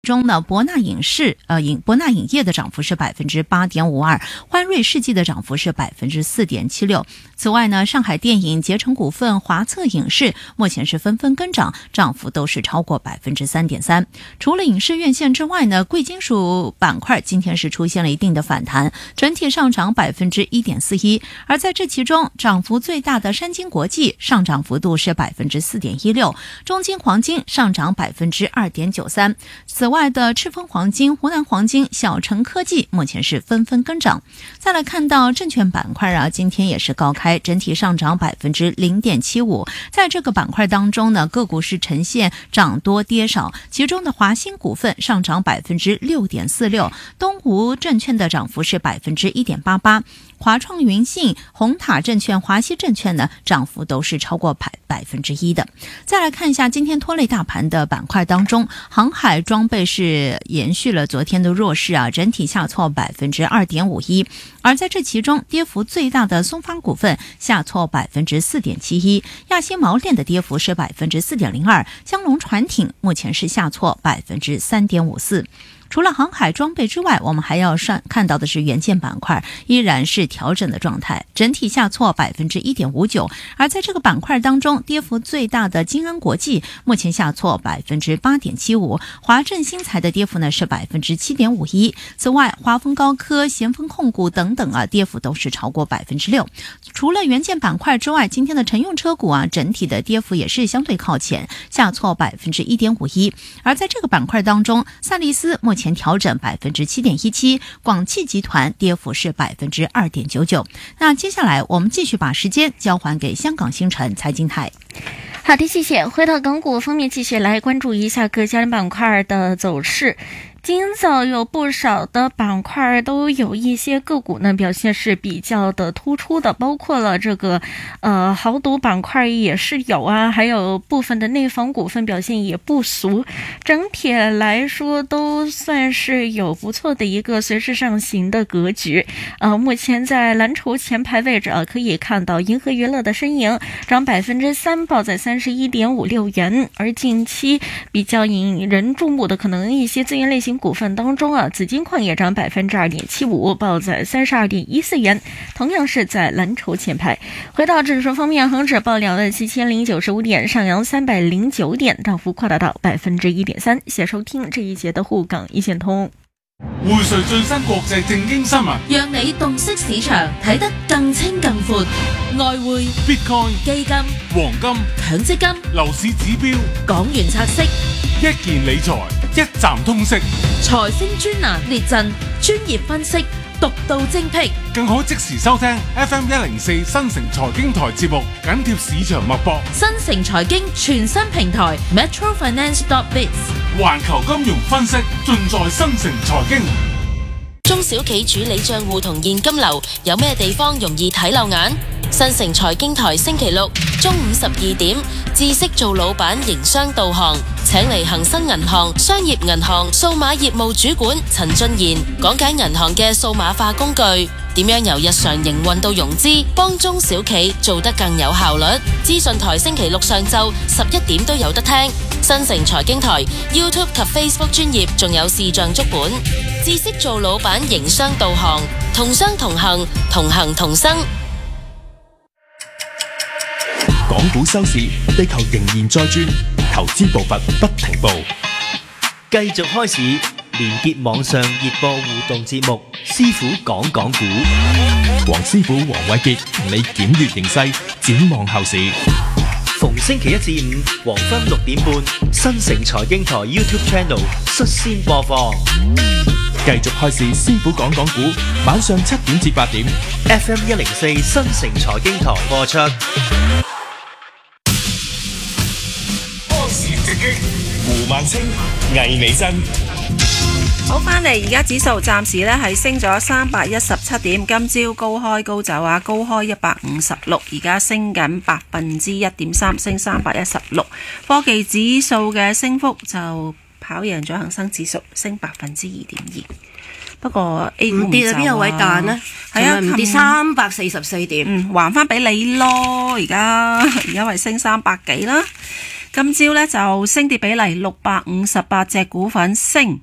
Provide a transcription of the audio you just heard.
中呢，博纳影业的涨幅是 8.52%， 欢瑞世纪的涨幅是 4.76%。此外呢，上海电影、捷成股份、华策影视目前是纷纷跟涨，涨幅都是超过 3.3%。除了影视院线之外呢，贵金属板块今天是出现了一定的反弹，整体上涨 1.41%。而在这其中，涨幅最大的山金国际上涨幅度是 4.16%， 中金黄金上涨 2.93%。此外的赤峰黄金、湖南黄金、小城科技目前是纷纷跟涨。再来看到证券板块啊，今天也是高开，整体上涨 0.75%。在这个板块当中呢，个股是呈现涨多跌少，其中的华兴股份上涨 6.46%， 东吴证券的涨幅是 1.88%， 华创云信、红塔证券、华西证券呢涨幅都是超过 1% 的。再来看一下今天拖累大盘的板块当中，航海装备是延续了昨天的弱势啊，整体下挫 2.51%。而在这其中，跌幅最大的松发股份下挫 4.71%， 亚新毛链的跌幅是 4.02%， 江龙船艇目前是下挫 3.54%。除了航海装备之外，我们还要看到的是元件板块依然是调整的状态，整体下挫 1.59%。而在这个板块当中，跌幅最大的金安国际目前下挫 8.75%， 华振新材的跌幅呢是 7.51%。此外，华丰高科、咸丰控股等等啊，跌幅都是超过 6%。除了元件板块之外，今天的乘用车股啊，整体的跌幅也是相对靠前，下挫 1.51%。而在这个板块当中，赛力斯目前调整 7.17%， 广汽集团跌幅是 2.99%。 那接下来我们继续把时间交还给香港新城财经台。 好的，谢谢。回到港股方面，继续来关注一下各家板块的走势。今早有不少的板块都有一些个股呢表现是比较的突出的，包括了这个豪赌板块也是有啊，还有部分的内房股份表现也不俗，整体来说都算是有不错的一个随时上行的格局。目前在蓝筹前排位置可以看到银河娱乐的身影，涨 3%， 报在 31.56 元。而近期比较引人注目的可能一些资源类型股份当中紫金矿也涨 2.75%， 报在 32.14 元，同样是在蓝筹前排。回到指数方面，恒指报27095点，上扬309点，涨幅扩大到 1.3%。 谢谢收聽這一節的滬港一線通。 匯萃最新國際正經新聞， 讓你洞悉市場，睇得更清更闊。外匯、 Bitcoin、 基金、 黃金、 強積金、 樓市指標、 港元拆息、 一件理財，一站通識， 財星專欄列陣，專業分析，獨到精闢， 更可即時收聽 FM104 新城財經台節目，緊貼市場脈搏。 新城財經全新平台 metrofinance.biz， 環球金融分析盡在新城財經。 中小企主理賬戶同現金流有咩地方容易睇漏眼？新城財經台星期六中午12點，知識做老闆營商導航，請嚟恒生銀行商業銀行數碼業務主管陳俊賢講解銀行嘅數碼化工具，點樣由日常營運到融資，幫中小企做得更有效率。資訊台星期六上晝11點都有得聽。新城財經台 YouTube 及 Facebook 專頁仲有視像足本，知識做老闆營商導航，同商同行，同行同生。 港股收市，地球仍然在轉，投資步伐不停步。 繼續開市，連結網上熱播互動節目，師傅講港股。 黃師傅黃偉傑同你檢閱形勢，展望後市。 逢星期一至五黃昏6點半，新城財經台 YouTube Channel 率先播放。 繼續開市，師傅講港股，晚上7點至8點 FM104 新城財經台播出。 胡萬清、魏美珍。 好，翻嚟而家指數暫時咧係升咗317點，今朝高開高走啊，高開156，而家升緊1.3%，升316。科技指數嘅升幅就跑贏咗恒生指數，升2.2%。不過 A 股唔跌啊，邊有位彈呢？係啊，唔跌344點， 還翻俾你咯。而家咪升300幾啦。 今朝呢就升跌比例658隻股份升。